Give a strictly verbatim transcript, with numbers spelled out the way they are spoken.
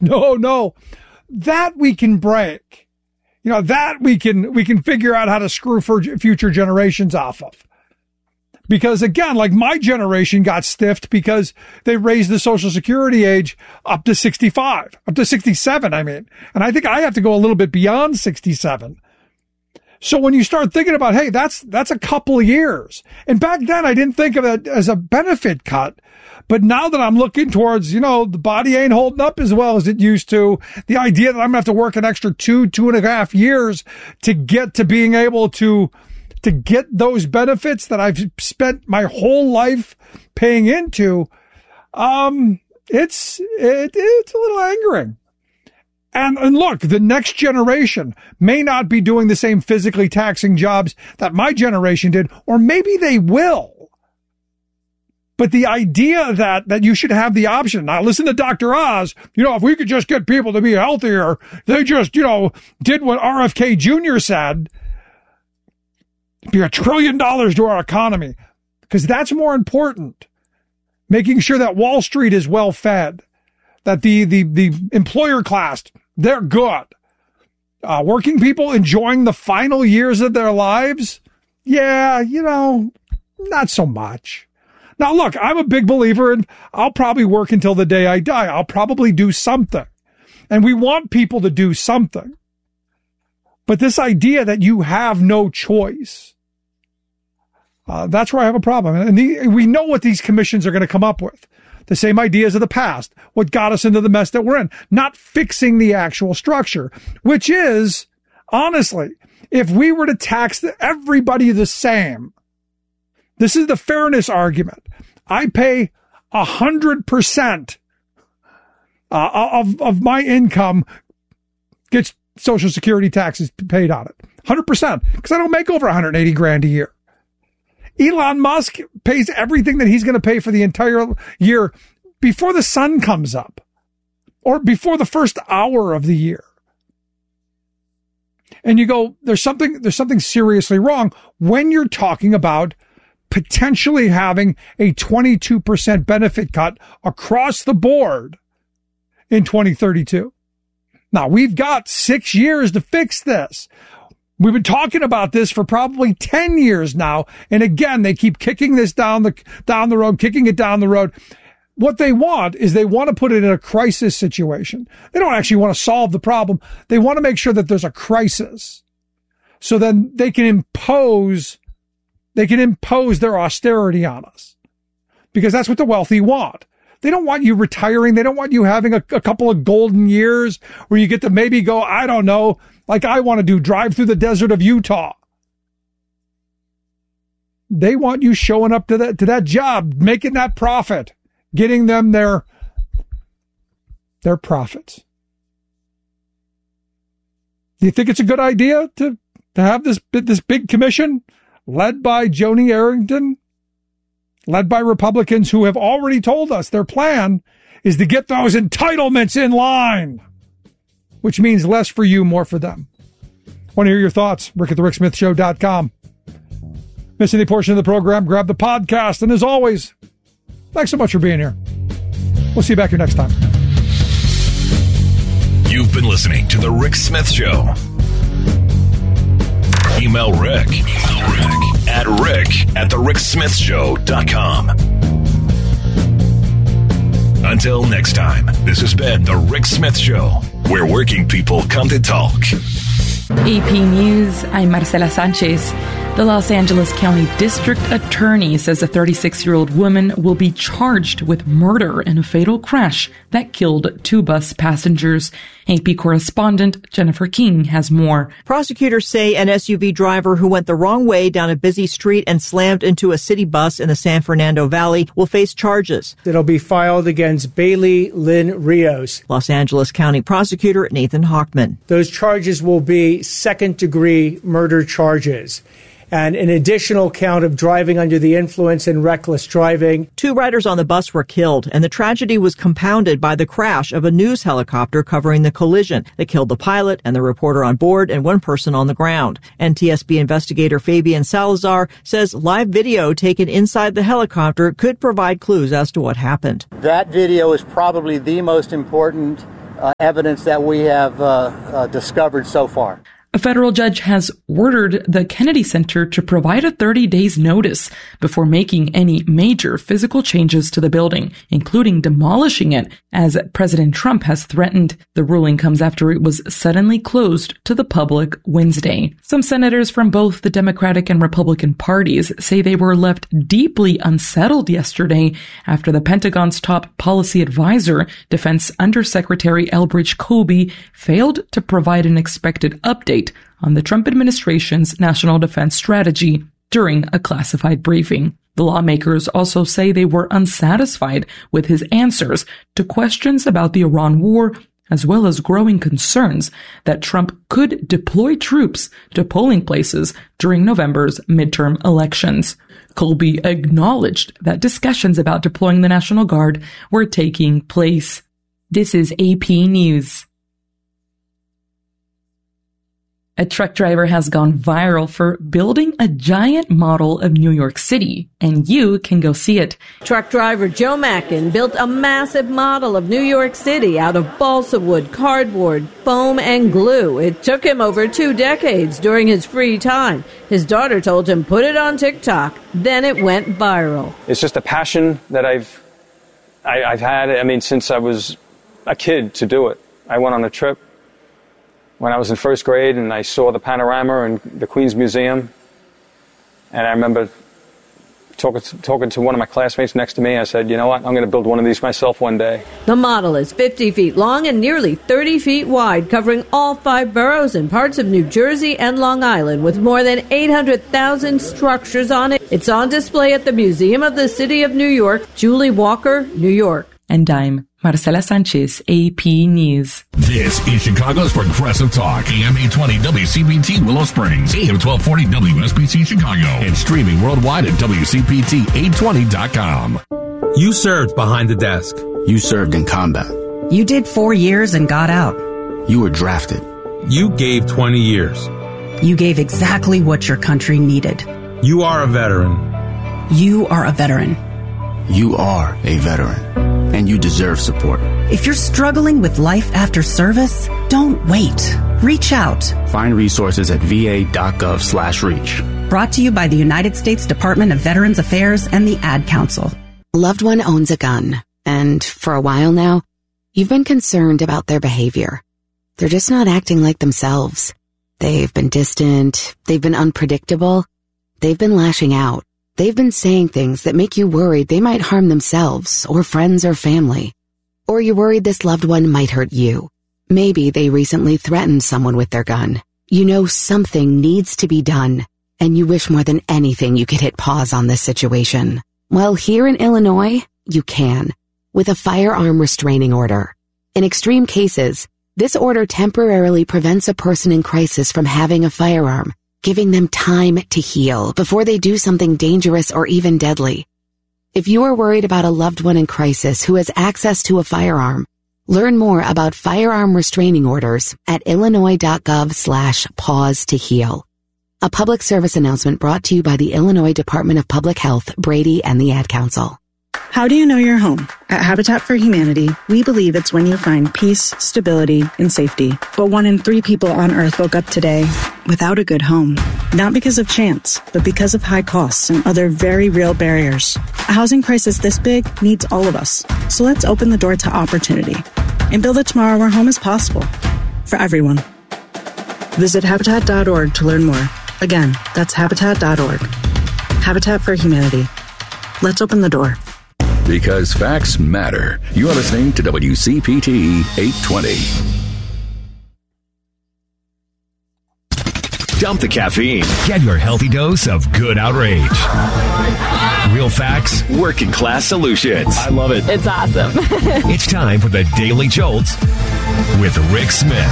No, no. That we can break. You know, that we can, we can figure out how to screw for future generations off of. Because again, like my generation got stiffed because they raised the Social Security age up to sixty-five, up to sixty-seven, I mean. And I think I have to go a little bit beyond sixty-seven. So when you start thinking about, hey, that's, that's a couple of years. And back then I didn't think of it as a benefit cut. But now that I'm looking towards, you know, the body ain't holding up as well as it used to, the idea that I'm going to have to work an extra two, two and a half years to get to being able to to get those benefits that I've spent my whole life paying into, um, it's, it, it's a little angering. And, and look, the next generation may not be doing the same physically taxing jobs that my generation did, or maybe they will. But the idea that, that you should have the option. Now listen to Doctor Oz. You know, if we could just get people to be healthier, they just, you know, did what R F K Junior said. Be a trillion dollars to our economy, because that's more important. Making sure that Wall Street is well fed, that the, the, the employer class, they're good. Uh, working people enjoying the final years of their lives. Yeah, you know, not so much. Now, look, I'm a big believer in I'll probably work until the day I die. I'll probably do something. And we want people to do something. But this idea that you have no choice, Uh, that's where I have a problem. And the, we know what these commissions are going to come up with. The same ideas of the past, what got us into the mess that we're in, not fixing the actual structure, which is, honestly, if we were to tax everybody the same, this is the fairness argument. I pay a hundred percent of, of my income gets Social Security taxes paid on it. one hundred percent. Because I don't make over one hundred eighty grand a year. Elon Musk pays everything that he's going to pay for the entire year before the sun comes up or before the first hour of the year. And you go, there's something, there's something seriously wrong when you're talking about potentially having a twenty-two percent benefit cut across the board in twenty thirty-two. Now we've got six years to fix this. We've been talking about this for probably ten years now. And again, they keep kicking this down the, down the road, kicking it down the road. What they want is they want to put it in a crisis situation. They don't actually want to solve the problem. They want to make sure that there's a crisis. So then they can impose, they can impose their austerity on us, because that's what the wealthy want. They don't want you retiring. They don't want you having a, a couple of golden years where you get to maybe go, I don't know, like I want to do, drive through the desert of Utah. They want you showing up to that, to that job, making that profit, getting them their, their profits. Do you think it's a good idea to, to have this, this big commission led by Joni Arrington? Led by Republicans who have already told us their plan is to get those entitlements in line, which means less for you, more for them. Want to hear your thoughts? Rick at the Rick Smith Show dot com. Miss any portion of the program, grab the podcast. And as always, thanks so much for being here. We'll see you back here next time. You've been listening to The Rick Smith Show. Email Rick. Email Rick at Rick at the Rick Smith Show dot com. Until next time, this has been The Rick Smith Show, where working people come to talk. A P News, I'm Marcela Sanchez. The Los Angeles County District Attorney says a thirty-six-year-old woman will be charged with murder in a fatal crash that killed two bus passengers. A P correspondent Jennifer King has more. Prosecutors say an S U V driver who went the wrong way down a busy street and slammed into a city bus in the San Fernando Valley will face charges. It'll be filed against Bailey Lynn Rios. Los Angeles County Prosecutor Nathan Hochman. Those charges will be second-degree murder charges, and an additional count of driving under the influence and reckless driving. Two riders on the bus were killed, and the tragedy was compounded by the crash of a news helicopter covering the collision that killed the pilot and the reporter on board and one person on the ground. N T S B investigator Fabian Salazar says live video taken inside the helicopter could provide clues as to what happened. That video is probably the most important uh, evidence that we have uh, uh, discovered so far. A federal judge has ordered the Kennedy Center to provide a thirty days notice before making any major physical changes to the building, including demolishing it, as President Trump has threatened. The ruling comes after it was suddenly closed to the public Wednesday. Some senators from both the Democratic and Republican parties say they were left deeply unsettled yesterday after the Pentagon's top policy advisor, Defense Undersecretary Elbridge Colby, failed to provide an expected update on the Trump administration's national defense strategy during a classified briefing. The lawmakers also say they were unsatisfied with his answers to questions about the Iran war, as well as growing concerns that Trump could deploy troops to polling places during November's midterm elections. Colby acknowledged that discussions about deploying the National Guard were taking place. This is A P News. A truck driver has gone viral for building a giant model of New York City, and you can go see it. Truck driver Joe Mackin built a massive model of New York City out of balsa wood, cardboard, foam, and glue. It took him over two decades during his free time. His daughter told him, put it on TikTok. Then it went viral. It's just a passion that I've, I, I've had, I mean, since I was a kid to do it. I went on a trip when I was in first grade, and I saw the panorama in the Queens Museum. And I remember talking to, talking to one of my classmates next to me. I said, you know what, I'm going to build one of these myself one day. The model is fifty feet long and nearly thirty feet wide, covering all five boroughs and parts of New Jersey and Long Island, with more than eight hundred thousand structures on it. It's on display at the Museum of the City of New York, Julie Walker, New York. And I'm Marcela Sanchez, A P News. This is Chicago's Progressive Talk, A M eight twenty W C P T Willow Springs, A M twelve forty W S B C Chicago, and streaming worldwide at W C P T eight twenty dot com. You served behind the desk. You served in combat. You did four years and got out. You were drafted. You gave twenty years. You gave exactly what your country needed. You are a veteran. You are a veteran. You are a veteran. And you deserve support. If you're struggling with life after service, don't wait. Reach out. Find resources at va.gov slash reach. Brought to you by the United States Department of Veterans Affairs and the Ad Council. A loved one owns a gun, and for a while now, you've been concerned about their behavior. They're just not acting like themselves. They've been distant. They've been unpredictable. They've been lashing out. They've been saying things that make you worried they might harm themselves or friends or family. Or you're worried this loved one might hurt you. Maybe they recently threatened someone with their gun. You know something needs to be done, and you wish more than anything you could hit pause on this situation. Well, here in Illinois, you can, with a firearm restraining order. In extreme cases, this order temporarily prevents a person in crisis from having a firearm, giving them time to heal before they do something dangerous or even deadly. If you are worried about a loved one in crisis who has access to a firearm, learn more about firearm restraining orders at illinois.gov slash pause to heal. A public service announcement brought to you by the Illinois Department of Public Health, Brady, and the Ad Council. How do you know you're home? At Habitat for Humanity, we believe it's when you find peace, stability, and safety. But one in three people on Earth woke up today without a good home. Not because of chance, but because of high costs and other very real barriers. A housing crisis this big needs all of us. So let's open the door to opportunity and build a tomorrow where home is possible for everyone. Visit Habitat dot org to learn more. Again, that's Habitat dot org. Habitat for Humanity. Let's open the door. Because facts matter. You're listening to W C P T eight twenty. Dump the caffeine. Get your healthy dose of good outrage. Real facts, working class solutions. I love it. It's awesome. It's time for the Daily Jolt with Rick Smith.